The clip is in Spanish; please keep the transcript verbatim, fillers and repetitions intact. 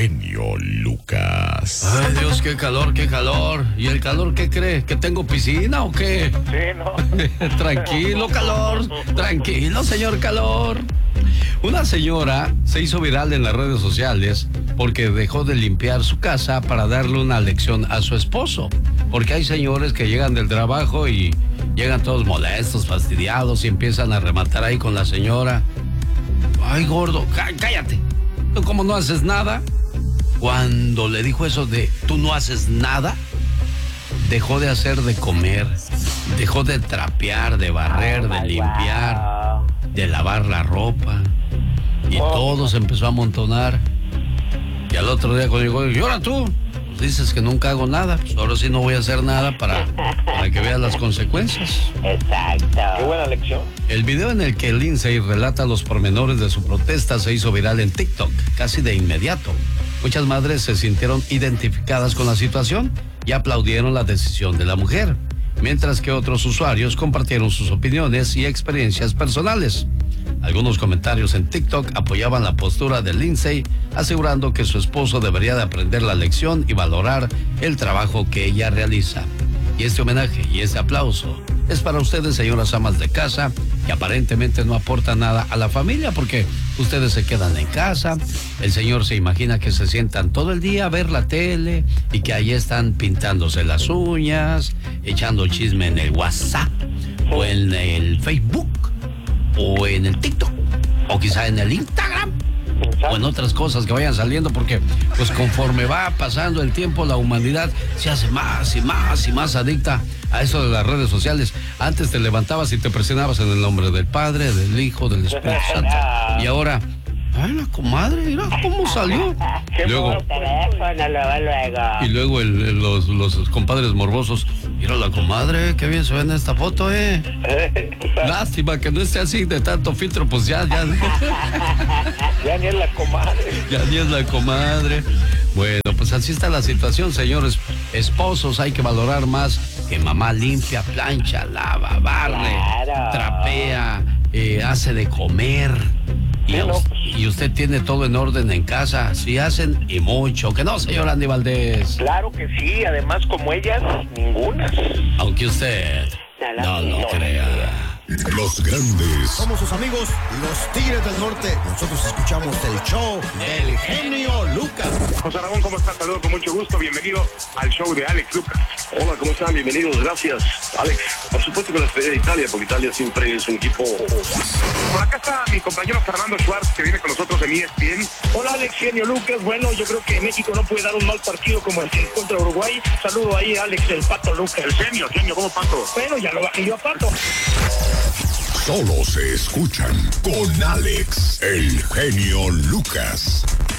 genio Lucas. Ay, Dios, qué calor, qué calor. ¿Y el calor qué cree? ¿Que tengo piscina o qué? Sí, ¿no? Tranquilo, calor. Tranquilo, señor calor. Una señora se hizo viral en las redes sociales porque dejó de limpiar su casa para darle una lección a su esposo. Porque hay señores que llegan del trabajo y llegan todos molestos, fastidiados y empiezan a rematar ahí con la señora. Ay, gordo, cá- cállate. ¿Tú cómo no haces nada? Cuando le dijo eso de tú no haces nada, dejó de hacer de comer, dejó de trapear, de barrer, de limpiar, de lavar la ropa. Y todo se empezó a amontonar. Y al otro día cuando llegó, ¿y ahora tú? Pues dices que nunca hago nada. Pues ahora sí no voy a hacer nada para, para que veas las consecuencias. Exacto. Qué buena lección. El video en el que Lindsay relata los pormenores de su protesta se hizo viral en TikTok casi de inmediato. Muchas madres se sintieron identificadas con la situación y aplaudieron la decisión de la mujer, mientras que otros usuarios compartieron sus opiniones y experiencias personales. Algunos comentarios en TikTok apoyaban la postura de Lindsay, asegurando que su esposo debería de aprender la lección y valorar el trabajo que ella realiza. Y este homenaje y este aplauso es para ustedes, señoras amas de casa, que aparentemente no aportan nada a la familia porque ustedes se quedan en casa. El señor se imagina que se sientan todo el día a ver la tele y que ahí están pintándose las uñas, echando chisme en el WhatsApp o en el Facebook o en el TikTok o quizá en el Instagram o en otras cosas que vayan saliendo, porque pues conforme va pasando el tiempo la humanidad se hace más y más y más adicta a eso de las redes sociales. Antes te levantabas y te presionabas en el nombre del Padre, del Hijo, del Espíritu Santo, y ahora, ay, la comadre, mira cómo salió. Luego, Teléfono, luego, luego. y luego el, el- los, los compadres morbosos, mira la comadre, qué bien se ve en esta foto, eh. Lástima que no esté así de tanto filtro, pues ya, ya. Ya ni es la comadre. Ya ni es la comadre. Bueno, pues así está la situación, señores esposos. Hay que valorar más que mamá limpia, plancha, lava, barre, Claro. trapea, eh, hace de comer. Y, Sí, a no, us- pues. y usted tiene todo en orden en casa. Sí hacen y mucho. Que no, señor Andy Valdés. Claro que sí, además como ellas, ninguna. Aunque usted no lo crea. Los grandes Somos sus amigos, los Tigres del Norte. Nosotros escuchamos el show del genio Lucas. José Ramón, ¿cómo estás? Saludos con mucho gusto. Bienvenido al show de Alex Lucas. Hola, ¿cómo están? Bienvenidos, gracias, Alex. Por supuesto que la despedida de Italia, porque Italia siempre es un equipo... Por acá está mi compañero Fernando Schwartz, que viene con nosotros en E S P N. Hola, Alex, genio Lucas. Bueno, yo creo que México no puede dar un mal partido como el que contra Uruguay. Saludo ahí, Alex, el Pato Lucas. El genio, genio, ¿cómo Pato? Bueno, ya lo bajé yo a Pato. solo se escuchan con Alex, el genio Lucas.